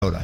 dig.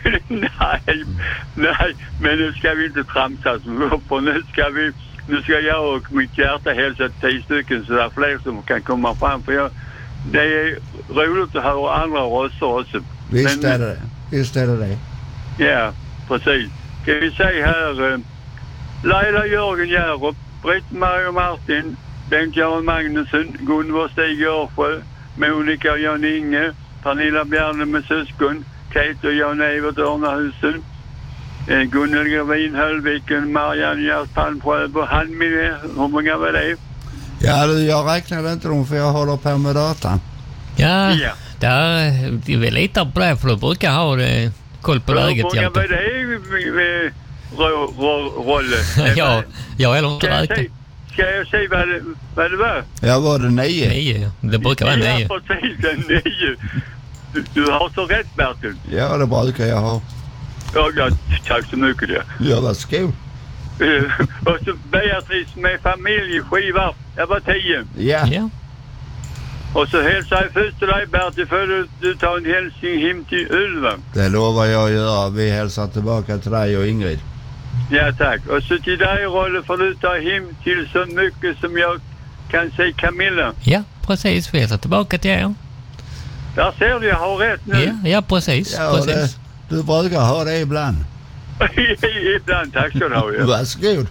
nej, men nu ska vi inte tramsa som upp, och nu ska jag och mitt hjärta hälsa 10 stycken så det är fler som kan komma fram, för det är roligt att höra andra röster också. Visst är det. Ja, precis. Kan vi säga här Laila Jörgen Järup, Britt-Marie och Martin, Bengt-Göran Magnusson, Gunvor Stig Örsjö, Monica och Jan Inge, Pernilla Bjärne med syskon, Kate och Jan Evert Örnahusen, Gunnel Gravin Höllviken, Marianne Gert Palmsjöbo, Hanmine, hur många var det? Ja, jag räknar inte dem för jag håller på med datan. Ja. Det är väl lite på det, för du brukar ha koll på läget. Hur många var det Rolle? Jag är inte räkna. Ska jag se vad det var? Ja, var det 9? 9, det brukar vara 9. Ja, precis, 9. Du har så rätt, Bertil. Ja, det brukar jag ha. Ja, tack så mycket det. Ja, varsågod. Och så Beatrice med familjeskiva. Jag var 10. Ja. Och så hälsar jag först till dig, Bertil, för du tar en hälsning hem till Ylva. Det lovar jag att göra. Vi hälsar tillbaka till dig och Ingrid. Ja, tack. Och så till dig, Rolle, för du tar hem till så mycket som jag kan se Camilla. Ja, precis. Vi hälsar tillbaka till er. Där ser du, jag har rätt nu. Ja, precis. Ja, precis. Du brukar ha det ibland. Ibland, tack så du ha. Ja. Varsågod.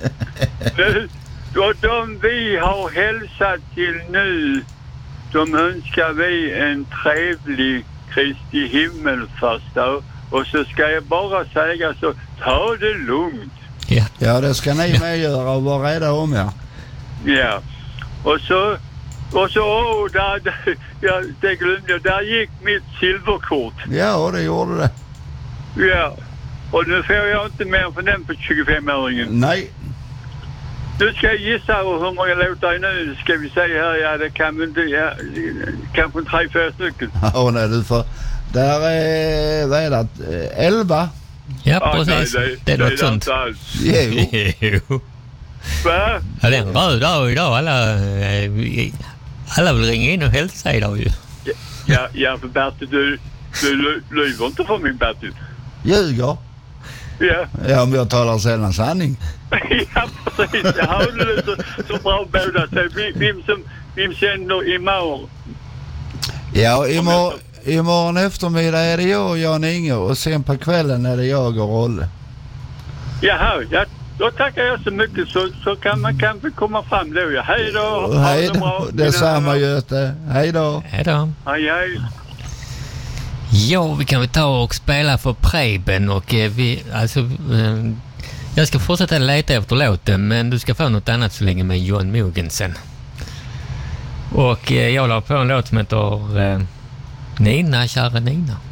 Och de vi har hälsat till nu, de önskar vi en trevlig Kristi himmelfärdsdag. Och så ska jag bara säga så, ta det lugnt. Ja, det ska ni med göra och vara rädda om er. Ja, och så det glömde jag, där gick mitt silverkort. Ja, det gjorde det. Ja, och nu får jag inte mer för den på 25-åringen. Nej. Nu ska jag gissa hur många låtar är nu, ska vi säga här, ja det kan inte, kanske 3-4 stycken. Ja, nej, du får, där är, vad är det, 11? Ja, precis. Nej, det är något sånt. Jo. Va? Ja, det är en röd dag idag. Alla vill ringa in och hälsa idag ju. Ja, för Bertil, du lyver inte för min Bertil. Ljuger? Ja, om jag talar sällan sanning. Ja, precis. Jag hörde det så bra båda. Vem känner imorgon? Ja, imorgon eftermiddag är det jag och Jan Inge, och sen på kvällen är det jag och Rolle. Jaha, då tackar jag så mycket, så kan man kanske komma fram då. Ja, hej då. Hej då. Det är samma, Göte. Hej då. Hej då. Hej. Ja, vi kan väl ta och spela för Preben, och jag ska fortsätta leta efter låten, men du ska få något annat så länge med John Mogensen. Och jag la på en låt som heter Nina, kära Nina.